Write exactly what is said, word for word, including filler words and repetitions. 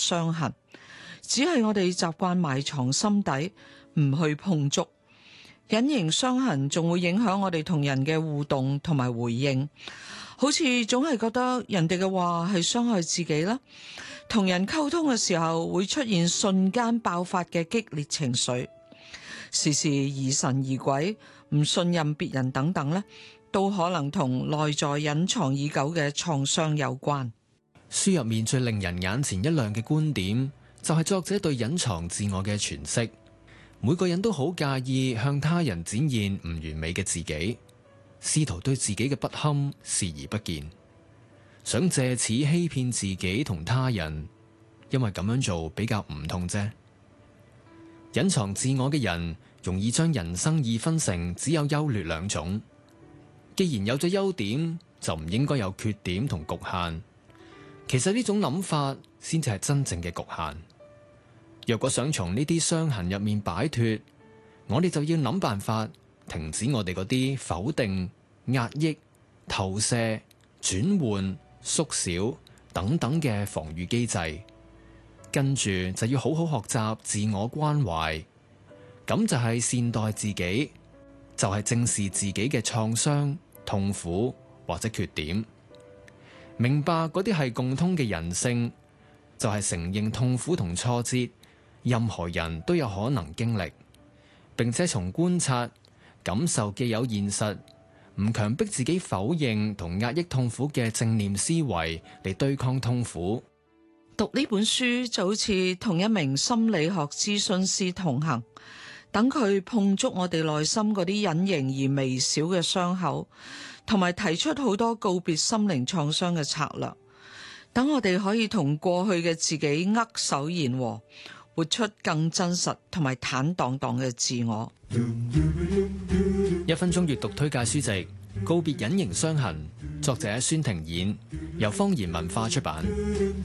傷痕，只係我哋習慣埋藏心底，唔去碰觸。隱形傷痕仲會影響我哋同人嘅互動同埋回應，好似總係覺得人哋嘅話係傷害自己啦。同人溝通嘅時候會出現瞬間爆發嘅激烈情緒，時時疑神疑鬼，唔信任別人等等咧，都可能同內在隱藏已久嘅創傷有關。 書入面最令人眼前一亮嘅觀點，就係作者對隱藏自我嘅詮釋。每個人都好介意向他人展現唔完美嘅自己，試圖對自己嘅不堪視而不見，想借此欺騙自己同他人，因為咁樣做比較唔痛啫。隱藏自我嘅人容易將人生二分成只有優劣兩種，既然有咗優點，就唔應該有缺點同局限。其實呢種諗法先至係真正嘅局限。若果想從呢啲傷痕入面擺脫，我哋就要諗辦法停止我哋嗰啲否定、壓抑、投射、轉換、縮小等等嘅防禦機制，跟住就要好好學習自我關懷，咁就係善待自己，就係正視自己嘅創傷、痛苦或者缺點，明白嗰啲係共通嘅人性，就係承認痛苦同挫折，任何人都有可能經歷，並且從觀察、感受既有現實，唔強迫自己否認同壓抑痛苦嘅正念思維嚟對抗痛苦。 讀呢本書就好似同一名心理學諮詢師同行，等佢碰觸我哋內心嗰啲隱形而微小嘅傷口，同埋提出好多告別心靈創傷嘅策略，等我哋可以同過去嘅自己握手言和，活出更真實同埋坦蕩蕩嘅自我。 一分鐘閱讀推介書籍《告別隱形傷痕》，作者孫庭演，由方言文化出版。